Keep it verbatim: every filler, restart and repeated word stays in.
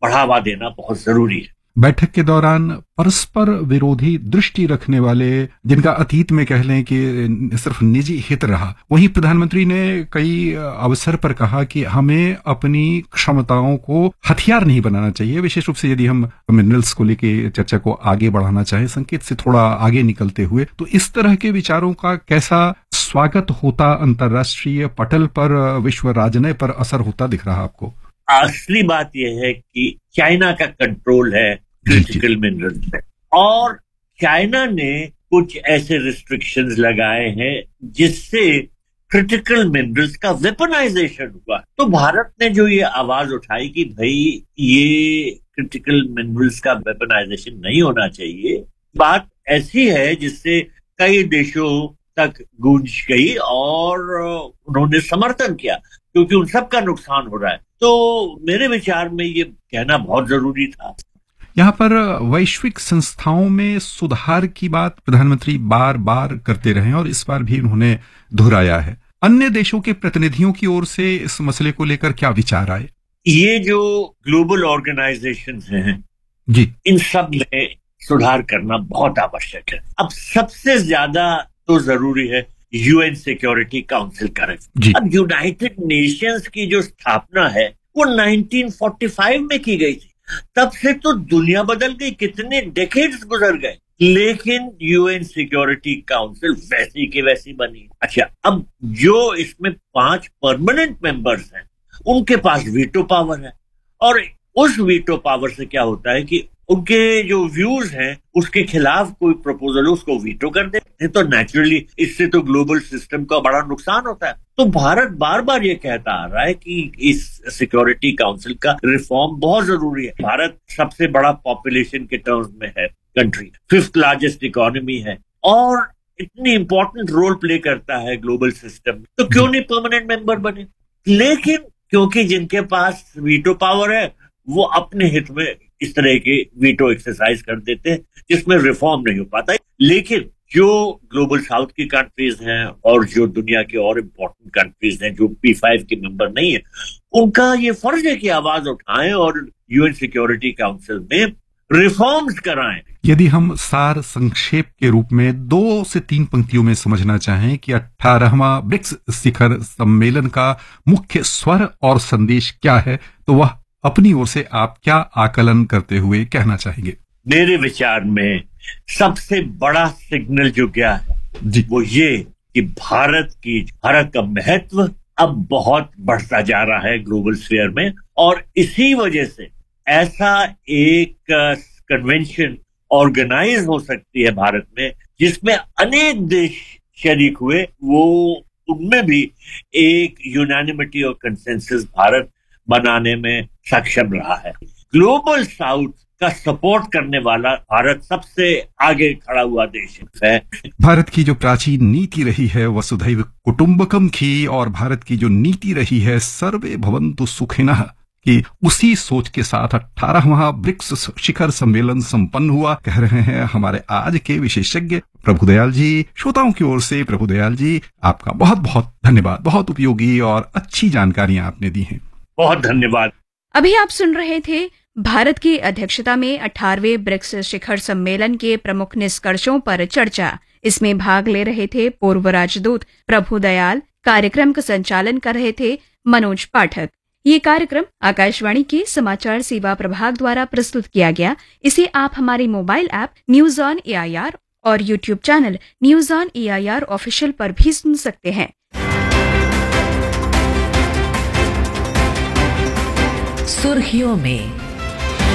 बढ़ावा देना बहुत जरूरी है। बैठक के दौरान परस्पर विरोधी दृष्टि रखने वाले, जिनका अतीत में कह लें कि सिर्फ निजी हित रहा, वहीं प्रधानमंत्री ने कई अवसर पर कहा कि हमें अपनी क्षमताओं को हथियार नहीं बनाना चाहिए, विशेष रूप से यदि हम मिनरल्स को लेके चर्चा को आगे बढ़ाना चाहें, संकेत से थोड़ा आगे निकलते हुए। तो इस तरह के विचारों का कैसा स्वागत होता अंतर्राष्ट्रीय पटल पर, विश्व राजनय पर असर होता दिख रहा आपको? असली बात यह है कि चाइना का कंट्रोल है क्रिटिकल मिनरल्स पे, और चाइना ने कुछ ऐसे रिस्ट्रिक्शंस लगाए हैं जिससे क्रिटिकल मिनरल्स का वेपनाइजेशन हुआ। तो भारत ने जो ये आवाज उठाई कि भाई ये क्रिटिकल मिनरल्स का वेपनाइजेशन नहीं होना चाहिए, बात ऐसी है जिससे कई देशों तक गूंज गई और उन्होंने समर्थन किया, क्योंकि उन सब का नुकसान हो रहा है। तो मेरे विचार में ये कहना बहुत जरूरी था। यहाँ पर वैश्विक संस्थाओं में सुधार की बात प्रधानमंत्री बार बार करते रहे और इस बार भी उन्होंने दोहराया है। अन्य देशों के प्रतिनिधियों की ओर से इस मसले को लेकर क्या विचार आए? ये जो ग्लोबल ऑर्गेनाइजेशंस हैं जी, इन सब में सुधार करना बहुत आवश्यक है। अब सबसे ज्यादा तो जरूरी है यूएन सिक्योरिटी काउंसिल का। अब यूनाइटेड नेशंस की जो स्थापना है वो नाइनटीन फोर्टी फाइव में की गई थी। तब से तो दुनिया बदल गई, कितने डेकेड्स गुजर गए, लेकिन यूएन सिक्योरिटी काउंसिल वैसी की वैसी बनी। अच्छा, अब जो इसमें पांच परमानेंट मेंबर्स हैं उनके पास वीटो पावर है, और उस वीटो पावर से क्या होता है कि उनके जो व्यूज हैं उसके खिलाफ कोई प्रपोजल हो उसको वीटो कर देते हैं। तो नेचुरली इससे तो ग्लोबल सिस्टम का बड़ा नुकसान होता है। तो भारत बार बार ये कहता आ रहा है कि इस सिक्योरिटी काउंसिल का रिफॉर्म बहुत जरूरी है। भारत सबसे बड़ा पॉपुलेशन के टर्म्स में है कंट्री, फिफ्थ लार्जेस्ट इकोनॉमी है, और इतनी इंपॉर्टेंट रोल प्ले करता है ग्लोबल सिस्टम में, तो क्यों नहीं परमानेंट मेंबर बने? लेकिन क्योंकि जिनके पास वीटो पावर है वो अपने हित में इस तरह के वीटो एक्सरसाइज कर देते हैं जिसमें रिफॉर्म नहीं हो पाता। लेकिन जो ग्लोबल साउथ की कंट्रीज हैं और जो दुनिया के और इम्पोर्टेंट कंट्रीज हैं जो पी फाइव के मेंबर नहीं है, उनका ये फर्ज है कि आवाज उठाएं और यूएन सिक्योरिटी काउंसिल में रिफॉर्म्स कराएं। यदि हम सार संक्षेप के रूप में दो से तीन पंक्तियों में समझना चाहें कि अठारहवां ब्रिक्स शिखर सम्मेलन का मुख्य स्वर और संदेश क्या है, तो वह अपनी ओर से आप क्या आकलन करते हुए कहना चाहेंगे? मेरे विचार में सबसे बड़ा सिग्नल जो क्या है जी, वो ये कि भारत की भारत का महत्व अब बहुत बढ़ता जा रहा है ग्लोबल स्फीयर में, और इसी वजह से ऐसा एक कन्वेंशन ऑर्गेनाइज हो सकती है भारत में जिसमें अनेक देश शरीक हुए, वो उनमें भी एक यूनानिमिटी और कंसेंसस भारत बनाने में सक्षम रहा है। ग्लोबल साउथ का सपोर्ट करने वाला भारत सबसे आगे खड़ा हुआ देश है। भारत की जो प्राचीन नीति रही है वसुधैव कुटुंबकम की, और भारत की जो नीति रही है सर्वे भवन्तु सुखिनः कि उसी सोच के साथ अठारहवां ब्रिक्स शिखर सम्मेलन संपन्न हुआ, कह रहे हैं हमारे आज के विशेषज्ञ प्रभुदयाल जी। श्रोताओं की ओर से प्रभुदयाल जी आपका बहुत बहुत धन्यवाद, बहुत उपयोगी और अच्छी जानकारियां आपने दी हैं। बहुत धन्यवाद। अभी आप सुन रहे थे भारत की अध्यक्षता में अठारहवें ब्रिक्स शिखर सम्मेलन के प्रमुख निष्कर्षों पर चर्चा। इसमें भाग ले रहे थे पूर्व राजदूत प्रभुदयाल, कार्यक्रम का संचालन कर रहे थे मनोज पाठक। ये कार्यक्रम आकाशवाणी के समाचार सेवा प्रभाग द्वारा प्रस्तुत किया गया। इसे आप हमारे mobile app news on AIR और YouTube channel news on AIR official पर भी सुन सकते हैं। सुर्खियों में